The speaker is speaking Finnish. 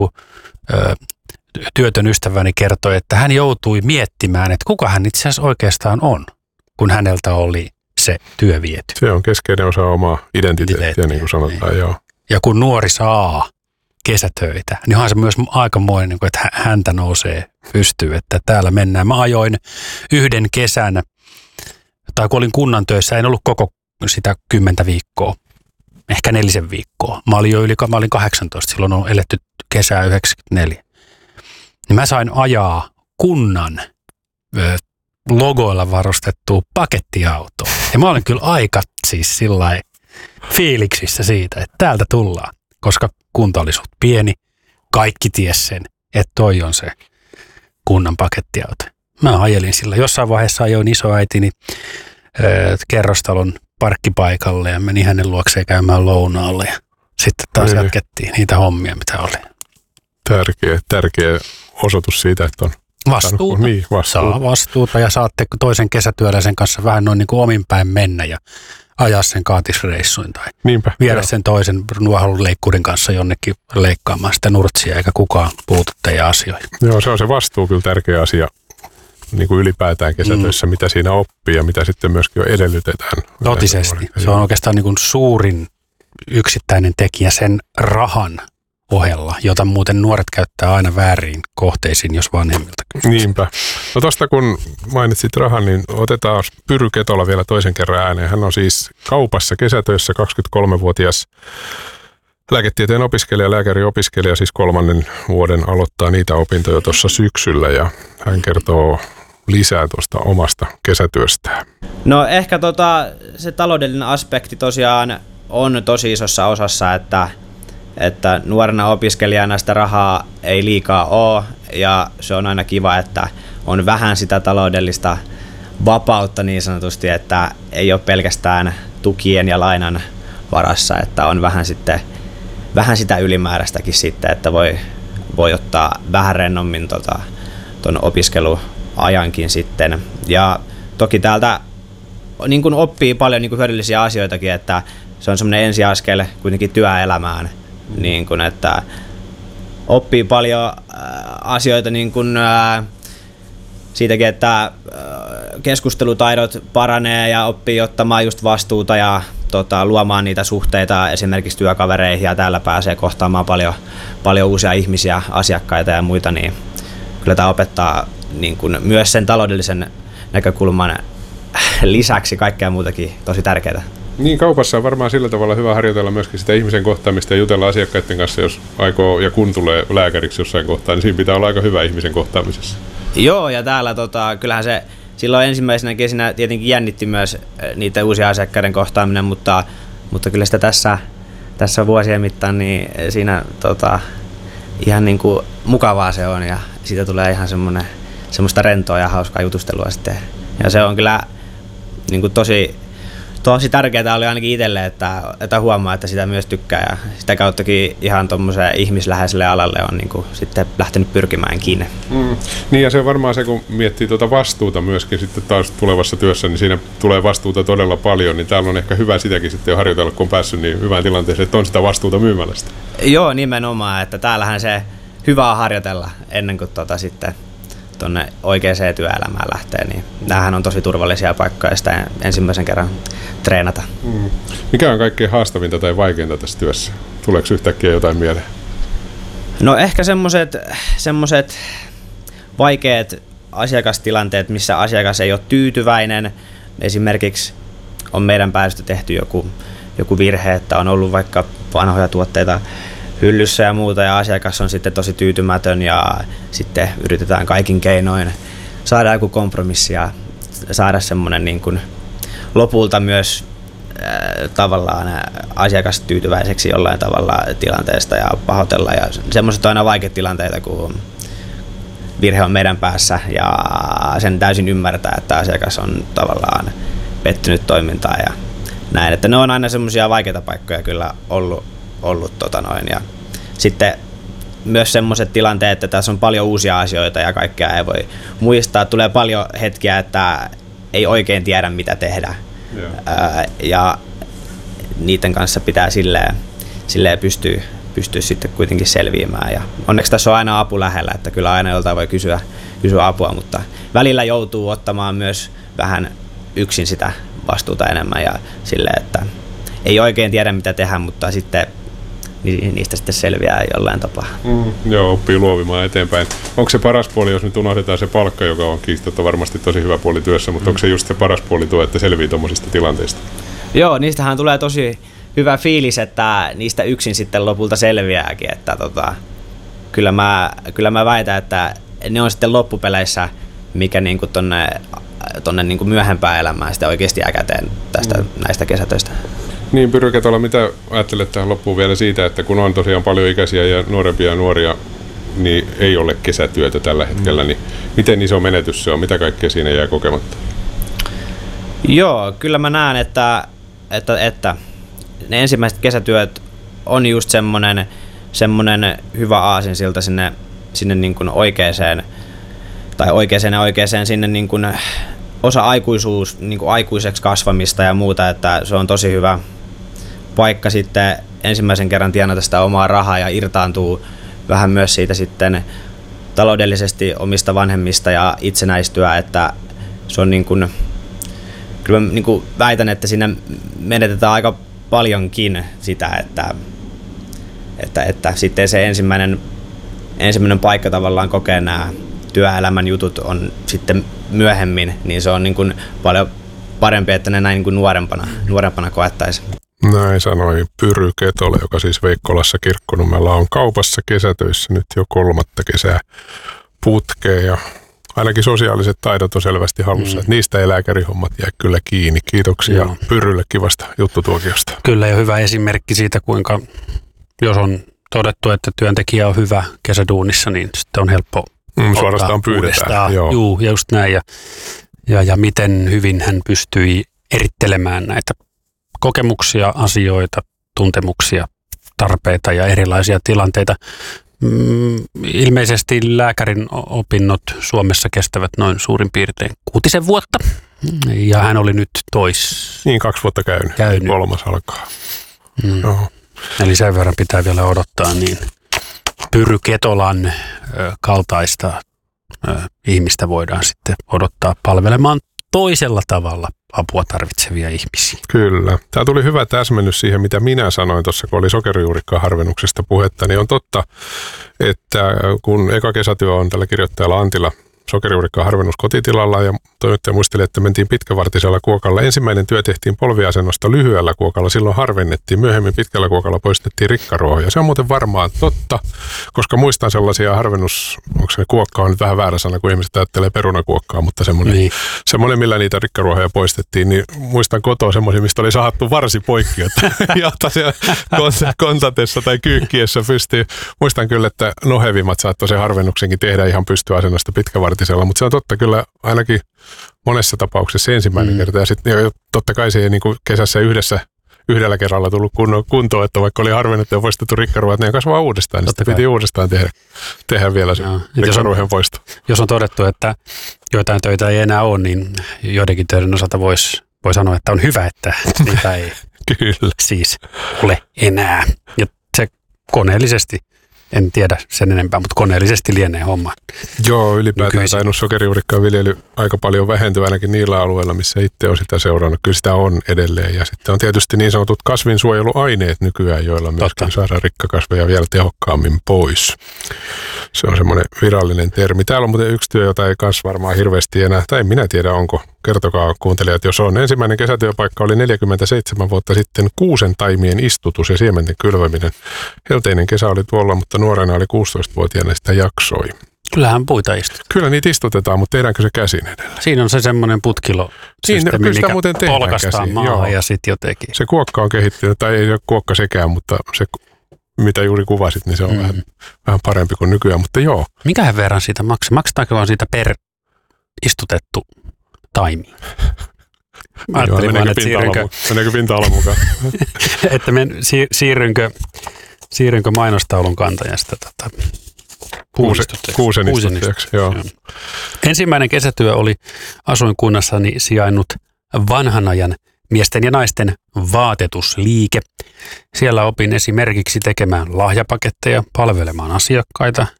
työtön ystäväni kertoi, että hän joutui miettimään, että kuka hän itse asiassa oikeastaan on, kun häneltä oli se työ viety. Se on keskeinen osa omaa identiteettiä, niin kuin sanotaan, joo. Ja kun nuori saa kesätöitä, niin onhan se myös aikamoinen, että häntä nousee pystyyn, että täällä mennään. Mä ajoin yhden kesän, tai kun olin kunnan töissä, en ollut koko sitä 10 viikkoa, ehkä 4 viikkoa. Mä olin 18, silloin on eletty kesää 94. Niin mä sain ajaa kunnan logoilla varustettua pakettiautoa. Ja mä olin kyllä aika siis sillain fiiliksissä siitä, että täältä tullaan, koska kunta oli suht pieni. Kaikki ties sen, että toi on se kunnan pakettiauto. Mä ajelin sillä. Jossain vaiheessa ajoin isoäitini kerrostalon parkkipaikalle ja menin hänen luokseen käymään lounaalle. Ja sitten taas jatkettiin niitä hommia, mitä oli. Tärkeä osoitus siitä, että on vastuuta. Saa vastuuta ja saatte toisen kesätyöläisen kanssa vähän noin niin kuin ominpäin mennä ja ajaa sen kaatisreissuin tai viedä sen toisen nuohonleikkurin kanssa jonnekin leikkaamaan sitä nurtsia eikä kukaan puutu teidän asioihin. Joo, se on se vastuu kyllä tärkeä asia niin kuin ylipäätään kesätöissä, mitä siinä oppii ja mitä sitten myöskin edellytetään. Totisesti. Se on oikeastaan niin kuin suurin yksittäinen tekijä sen rahan ohella, jota muuten nuoret käyttää aina vääriin kohteisiin, jos vanhemmilta kysytään. Niinpä. No tosta kun mainitsit rahan, niin otetaan Pyry Ketola vielä toisen kerran ääneen. Hän on siis kaupassa kesätöissä 23-vuotias lääketieteen opiskelija, lääkäriopiskelija, siis 3. vuoden aloittaa niitä opintoja tuossa syksyllä ja hän kertoo lisää tuosta omasta kesätyöstään. No ehkä se taloudellinen aspekti tosiaan on tosi isossa osassa, että nuorena opiskelijana sitä rahaa ei liikaa ole ja se on aina kiva, että on vähän sitä taloudellista vapautta niin sanotusti, että ei ole pelkästään tukien ja lainan varassa, että on vähän sitä ylimääräistäkin sitten, että voi ottaa vähän rennommin ton opiskeluajankin sitten. Ja toki täältä niin kun oppii paljon niin kun hyödyllisiä asioitakin, että se on semmoinen ensiaskel kuitenkin työelämään, niin kun, että oppii paljon asioita niin kun, siitäkin, että keskustelutaidot paranee ja oppii ottamaan just vastuuta ja luomaan niitä suhteita esimerkiksi työkavereihin ja täällä pääsee kohtaamaan paljon uusia ihmisiä, asiakkaita ja muita, niin kyllä tämä opettaa niin kun, myös sen taloudellisen näkökulman lisäksi kaikkea muutakin tosi tärkeää. Niin, kaupassa on varmaan sillä tavalla hyvä harjoitella myöskin sitä ihmisen kohtaamista ja jutella asiakkaiden kanssa, jos aikoo ja kun tulee lääkäriksi jossain kohtaa, niin siinä pitää olla aika hyvä ihmisen kohtaamisessa. Joo, ja täällä kyllähän se silloin ensimmäisenäkin siinä tietenkin jännitti myös niitä uusia asiakkaiden kohtaaminen, mutta kyllä sitä tässä vuosien mittaan, niin siinä ihan niin kuin mukavaa se on ja siitä tulee ihan semmoista rentoa ja hauskaa jutustelua sitten. Ja se on kyllä niin kuin tosi tärkeää oli ainakin itselle, että huomaa, että sitä myös tykkää ja sitä kauttakin ihan tuommoiseen ihmisläheiselle alalle on niin kuin sitten lähtenyt pyrkimäänkin. Niin ja se on varmaan se, kun miettii vastuuta myöskin sitten taas tulevassa työssä, niin siinä tulee vastuuta todella paljon, niin täällä on ehkä hyvä sitäkin sitten jo harjoitella, kun on päässyt niin hyvään tilanteeseen, että on sitä vastuuta myymällä sitä. Joo, nimenomaan, että täällähän se hyvä on harjoitella ennen kuin sitten tuonne oikeaan työelämään lähtee, niin näähän on tosi turvallisia paikkoja sitä ensimmäisen kerran treenata. Mikä on kaikkein haastavinta tai vaikeinta tässä työssä? Tuleeko yhtäkkiä jotain mieleen? No ehkä semmoiset vaikeat asiakastilanteet, missä asiakas ei ole tyytyväinen. Esimerkiksi on meidän päästä tehty joku virhe, että on ollut vaikka vanhoja tuotteita hyllyssä ja muuta ja asiakas on sitten tosi tyytymätön ja sitten yritetään kaikin keinoin saada joku kompromissi ja saada semmoinen niin kuin lopulta myös tavallaan asiakas tyytyväiseksi jollain tavalla tilanteesta ja pahoitella ja semmoiset on aina vaikeita tilanteita, kun virhe on meidän päässä ja sen täysin ymmärtää, että asiakas on tavallaan pettynyt toimintaan ja näin, että ne on aina semmoisia vaikeita paikkoja kyllä ollut ja sitten myös semmoiset tilanteet, että tässä on paljon uusia asioita ja kaikkea ei voi muistaa. Tulee paljon hetkiä, että ei oikein tiedä mitä tehdä ja niiden kanssa pitää silleen pystyisi sitten kuitenkin selviämään. Ja onneksi tässä on aina apu lähellä, että kyllä aina joltain voi kysyä apua, mutta välillä joutuu ottamaan myös vähän yksin sitä vastuuta enemmän ja silleen, että ei oikein tiedä mitä tehdä, mutta sitten niistä sitten selviää jollain tapaa. Joo, oppii luovimaan eteenpäin. Onko se paras puoli, jos nyt unohdetaan se palkka, joka on kiistatta varmasti tosi hyvä puoli työssä, mutta onko se just se paras puoli tuo, että selvii tuommoisista tilanteista? Joo, niistähän tulee tosi hyvä fiilis, että niistä yksin sitten lopulta selviääkin. Että kyllä mä väitän, että ne on sitten loppupeleissä, mikä niinku tonne niinku myöhempään elämään sitten oikeasti jää käteen näistä kesätöistä. Niin, Pyry Ketola, mitä ajattelet tähän loppuun vielä siitä, että kun on tosiaan paljon ikäisiä ja nuorempia nuoria, niin ei ole kesätyötä tällä hetkellä, niin miten iso menetys se on? Mitä kaikkea siinä jää kokematta? Joo, kyllä mä näen, että ne ensimmäiset kesätyöt on just semmoinen hyvä aasinsilta sinne niin kuin oikeaan sinne niin kuin osa aikuisuus, niin kuin aikuiseksi kasvamista ja muuta, että se on tosi hyvä paikka sitten ensimmäisen kerran tienata sitä omaa rahaa ja irtaantuu vähän myös siitä sitten taloudellisesti omista vanhemmista ja itsenäistyä, että se on niin kuin, kyllä mä niin kuin väitän, että siinä menetetään aika paljonkin sitä, että sitten se ensimmäinen paikka tavallaan kokee nämä työelämän jutut on sitten myöhemmin, niin se on niin kuin paljon parempi, että ne näin niin kuin nuorempana koettaisi. Näin sanoi Pyry Ketola, joka siis Veikkolassa Kirkkonummella on kaupassa kesätöissä nyt jo 3. kesää putkeen ja ainakin sosiaaliset taidot on selvästi hallussa, että niistä ei lääkärihommat jää kyllä kiinni. Kiitoksia Pyrylle kivasta juttutuokiosta. Kyllä ja hyvä esimerkki siitä, kuinka jos on todettu, että työntekijä on hyvä kesäduunissa, niin sitten on helppo suorastaan pyydetään. Joo, just näin. Ja miten hyvin hän pystyi erittelemään näitä kokemuksia, asioita, tuntemuksia, tarpeita ja erilaisia tilanteita. Ilmeisesti lääkärin opinnot Suomessa kestävät noin suurin piirtein 6 vuotta. Ja hän oli nyt Niin, 2 vuotta käynyt. 3 alkaa. Eli sen verran pitää vielä odottaa, niin Pyry Ketolan kaltaista ihmistä voidaan sitten odottaa palvelemaan toisella tavalla apua tarvitsevia ihmisiä. Kyllä. Tämä tuli hyvä täsmennys siihen, mitä minä sanoin tuossa, kun oli sokerijuurikkaan harvennuksesta puhetta, niin on totta, että kun eka kesätyö on tällä kirjoittajalla Antilla sokerijuurikkaan harvennus kotitilalla ja toimittaja muisteli, että mentiin pitkävartisella kuokalla. Ensimmäinen työ tehtiin polviasennosta lyhyellä kuokalla, silloin harvennettiin. Myöhemmin pitkällä kuokalla poistettiin rikkaruohoja. Se on muuten varmaan totta, koska muistan sellaisia onko se kuokka on nyt vähän väärä sana, kun ihmiset ajattelee perunakuokkaa, mutta semmoinen millä niitä rikkaruohoja poistettiin, niin muistan kotoa semmoisia, mistä oli sahattu varsi poikki, että jahta siellä kontatessa tai kyykkiessä pystyy. Muistan kyllä, että nohevimmat saattoi sen harvennuksenkin tehdä ihan pystyasennosta pitkävartisella, mutta se on totta kyllä ainakin monessa tapauksessa ensimmäinen kerta. Ja sitten totta kai se ei niin kuin kesässä yhdellä kerralla tullut kuntoon, että vaikka oli harvennettu ja poistettu rikkaruohat, ne kasvaa uudestaan. Niin sitten piti uudestaan tehdä vielä se rikkaruohien poisto. Jos on todettu, että joitain töitä ei enää ole, niin joidenkin töiden osalta voi sanoa, että on hyvä, että niitä ei kyllä siis ole enää. Ja se koneellisesti, en tiedä sen enempää, mutta koneellisesti lienee homma. Joo, ylipäätään tainnut sokerijuurikkaan viljely aika paljon vähentyä ainakin niillä alueilla, missä itse on sitä seurannut. Kyllä sitä on edelleen. Ja sitten on tietysti niin sanotut kasvinsuojeluaineet nykyään, joilla myöskin saadaan rikkakasveja vielä tehokkaammin pois. Se on semmoinen virallinen termi. Täällä on muuten yksi työ, jota ei kans varmaan hirveästi enää, tai en minä tiedä onko. Kertokaa kuuntelijat, jos on. Ensimmäinen kesätyöpaikka oli 47 vuotta sitten kuusen taimien istutus ja siementen kylväminen. Helteinen kesä oli tuolla, mutta nuorena oli 16-vuotiaana sitä jaksoi. Kyllähän puita istutetaan. Kyllä niitä istutetaan, mutta tehdäänkö se käsin edelleen? Siinä on se semmoinen putkilosysteemi, mikä polkastaa maahan ja sitten jotenkin. Se kuokka on kehittynyt, tai ei ole kuokka sekään, mutta se mitä juuri kuvasit, niin se on vähän parempi kuin nykyään, mutta joo. Minkähän verran siitä maksaa? Maksetaanko vaan siitä per istutettu taimi? Ajattelin vaan, että meneekö pinta-ala mukaan? Että siirrynkö mainostaulun kantajasta kuusen istuttajaksi. Joo. Ensimmäinen kesätyö oli asuinkunnassani sijainnut vanhan ajan miesten ja naisten vaatetusliike. Siellä opin esimerkiksi tekemään lahjapaketteja, palvelemaan asiakkaita